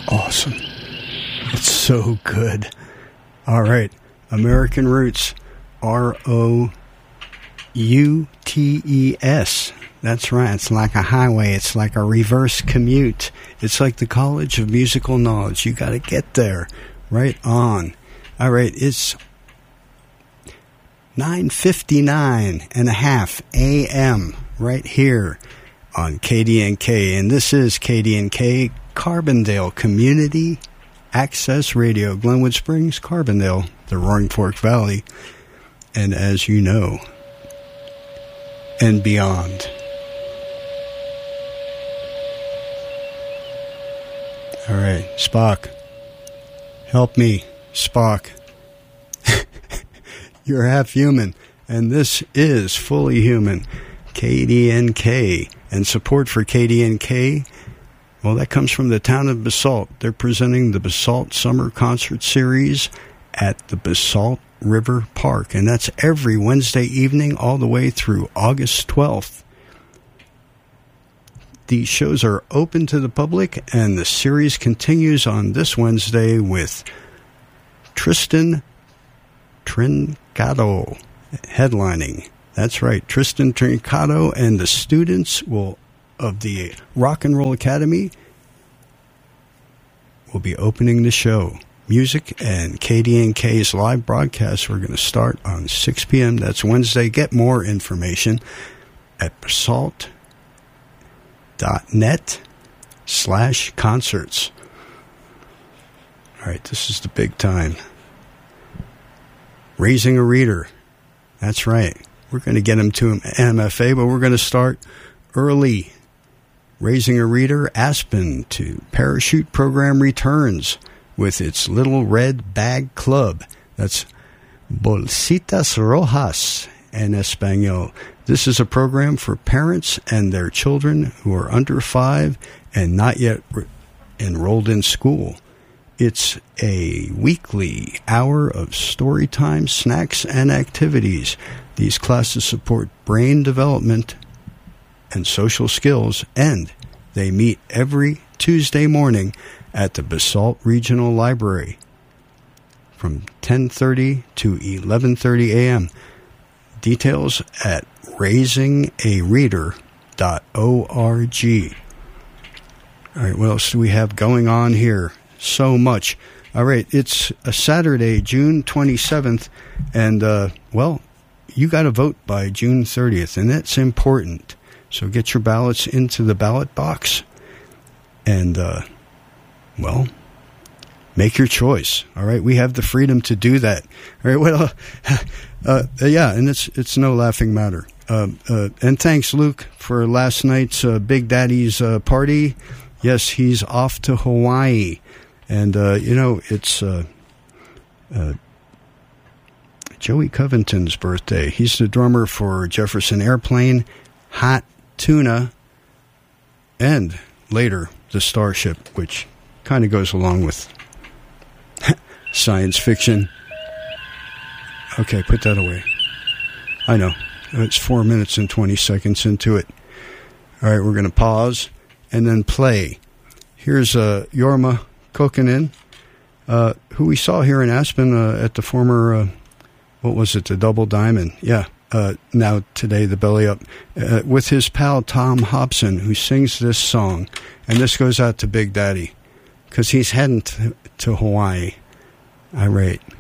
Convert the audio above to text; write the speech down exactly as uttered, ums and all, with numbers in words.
awesome. It's so good. All right. American Roots. R O U T E S. That's right. It's like a highway. It's like a reverse commute. It's like the College of Musical Knowledge. You got to get there. Right on. All right. It's nine fifty-nine and a half a.m. right here on K D N K. And this is K D N K, Carbondale Community Access Radio, Glenwood Springs, Carbondale, the Roaring Fork Valley, and as you know, and beyond. All right, Spock, help me, Spock. You're half human, and this is Fully Human, K D N K. And support for K D N K, well, that comes from the town of Basalt. They're presenting the Basalt Summer Concert Series at the Basalt River Park, and that's every Wednesday evening all the way through August twelfth. These shows are open to the public, and the series continues on this Wednesday with Tristan Trincado headlining. That's right, Tristan Trincado and the students will of the Rock and Roll Academy will be opening the show. Music and K D N K's live broadcast are going to start on six p.m. That's Wednesday. Get more information at basalt dot net slash concerts. All right, this is the big time. Raising a Reader. That's right. We're going to get him to an M F A, but we're going to start early. Raising a Reader, Aspen to Parachute Program returns with its Little Red Bag Club. That's Bolsitas Rojas en Espanol. This is a program for parents and their children who are under five and not yet re- enrolled in school. It's a weekly hour of story time, snacks, and activities. These classes support brain development and social skills, and they meet every Tuesday morning at the Basalt Regional Library from ten thirty to eleven thirty a.m. Details at raising a reader dot org. All right, what else do we have going on here? So much. All right, it's a Saturday, June twenty-seventh, and, uh, well, you got to vote by June thirtieth, and that's important. So get your ballots into the ballot box and, uh, well, make your choice. All right, we have the freedom to do that. All right, well, uh, yeah, and it's it's no laughing matter. Uh, uh, and thanks, Luke, for last night's uh, Big Daddy's uh, party. Yes, he's off to Hawaii. And, uh, you know, it's uh, uh, Joey Covington's birthday. He's the drummer for Jefferson Airplane, Hot Tuna, and later the Starship, which kind of goes along with science fiction. Okay, put that away. I know. It's four minutes and twenty seconds into it. All right, we're going to pause and then play. Here's uh, Jorma Kokkonen, uh, who we saw here in Aspen uh, at the former, uh, what was it, the Double Diamond? Yeah, uh, now today the Belly Up, uh, with his pal Tom Hobson, who sings this song. And this goes out to Big Daddy, because he's heading to, to Hawaii. Irate.